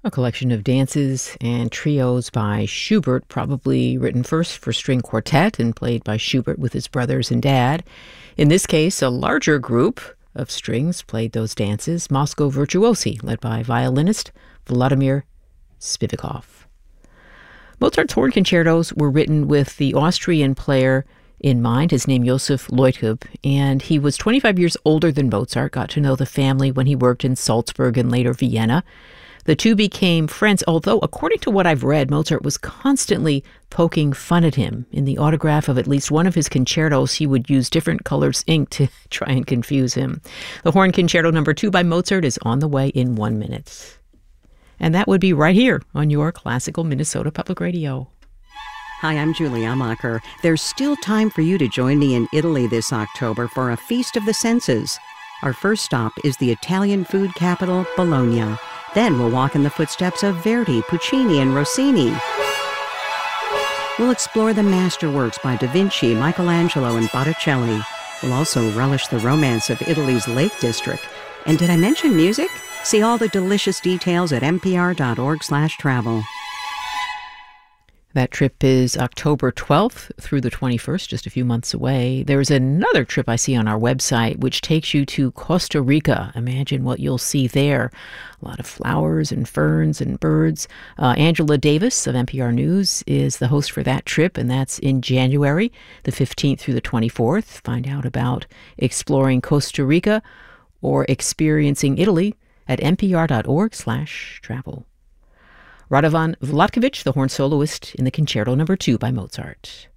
A collection of dances and trios by Schubert, probably written first for string quartet and played by Schubert with his brothers and dad. In this case, a larger group of strings played those dances, Moscow Virtuosi, led by violinist Vladimir Spivakov. Mozart's horn concertos were written with the Austrian player in mind, his name Josef Leutkop, and he was 25 years older than Mozart, got to know the family when he worked in Salzburg and later Vienna. The two became friends, although, according to what I've read, Mozart was constantly poking fun at him. In the autograph of at least one of his concertos, he would use different colors ink to try and confuse him. The Horn Concerto No. 2 by Mozart is on the way in 1 minute. And that would be right here on your Classical Minnesota Public Radio. Hi, I'm Julie Amacher. There's still time for you to join me in Italy this October for a Feast of the Senses. Our first stop is the Italian food capital, Bologna. Then we'll walk in the footsteps of Verdi, Puccini, and Rossini. We'll explore the masterworks by Da Vinci, Michelangelo, and Botticelli. We'll also relish the romance of Italy's Lake District. And did I mention music? See all the delicious details at npr.org/travel. That trip is October 12th through the 21st, just a few months away. There's another trip I see on our website, which takes you to Costa Rica. Imagine what you'll see there. A lot of flowers and ferns and birds. Angela Davis of NPR News is the host for that trip, and that's in January, the 15th through the 24th. Find out about exploring Costa Rica or experiencing Italy at npr.org/travel. Radovan Vlatkovich, the horn soloist in the Concerto No. 2 by Mozart.